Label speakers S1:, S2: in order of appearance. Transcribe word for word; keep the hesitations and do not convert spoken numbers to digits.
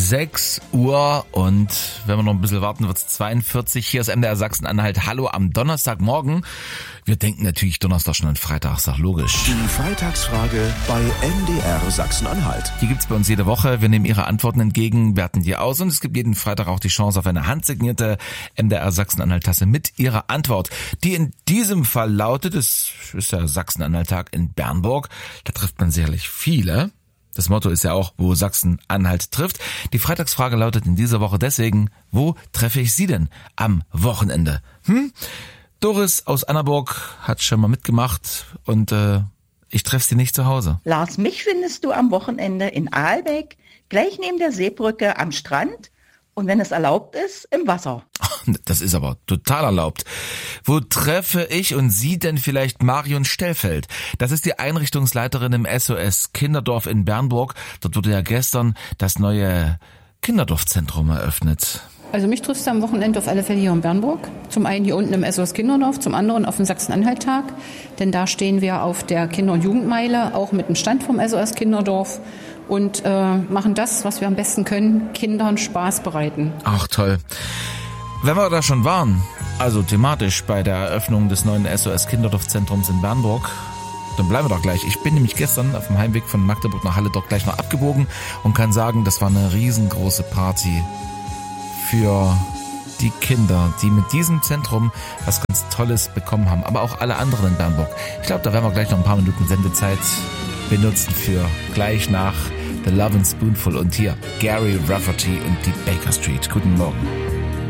S1: sechs Uhr und wenn wir noch ein bisschen warten, wird es zweiundvierzig. Hier ist M D R Sachsen-Anhalt. Hallo am Donnerstagmorgen. Wir denken natürlich Donnerstag schon an Freitag, ist doch logisch.
S2: Die Freitagsfrage bei M D R Sachsen-Anhalt.
S1: Die gibt's bei uns jede Woche. Wir nehmen Ihre Antworten entgegen, werten die aus und es gibt jeden Freitag auch die Chance auf eine handsignierte M D R Sachsen-Anhalt-Tasse mit Ihrer Antwort. Die in diesem Fall lautet, es ist ja Sachsen-Anhalt-Tag in Bernburg. Da trifft man sicherlich viele. Das Motto ist ja auch, wo Sachsen-Anhalt trifft. Die Freitagsfrage lautet in dieser Woche deswegen, wo treffe ich Sie denn am Wochenende? Hm? Doris aus Annaburg hat schon mal mitgemacht und äh, ich treffe sie nicht zu Hause.
S3: Lars, mich findest du am Wochenende in Aalbeck, gleich neben der Seebrücke am Strand und wenn es erlaubt ist, im Wasser.
S1: Das ist aber total erlaubt. Wo treffe ich und Sie denn vielleicht Marion Stellfeld? Das ist die Einrichtungsleiterin im S O S Kinderdorf in Bernburg. Dort wurde ja gestern das neue Kinderdorfzentrum eröffnet.
S4: Also mich triffst du am Wochenende auf alle Fälle hier in Bernburg. Zum einen hier unten im S O S Kinderdorf, zum anderen auf dem Sachsen-Anhalt-Tag. Denn da stehen wir auf der Kinder- und Jugendmeile, auch mit dem Stand vom S O S Kinderdorf. Und äh, machen das, was wir am besten können, Kindern Spaß bereiten.
S1: Ach toll. Wenn wir da schon waren, also thematisch bei der Eröffnung des neuen S O S Kinderdorfzentrums in Bernburg, dann bleiben wir doch gleich. Ich bin nämlich gestern auf dem Heimweg von Magdeburg nach Halle dort gleich noch abgebogen und kann sagen, das war eine riesengroße Party für die Kinder, die mit diesem Zentrum was ganz Tolles bekommen haben, aber auch alle anderen in Bernburg. Ich glaube, da werden wir gleich noch ein paar Minuten Sendezeit benutzen für gleich nach The Love and Spoonful und hier Gary Rafferty und die Baker Street. Guten Morgen.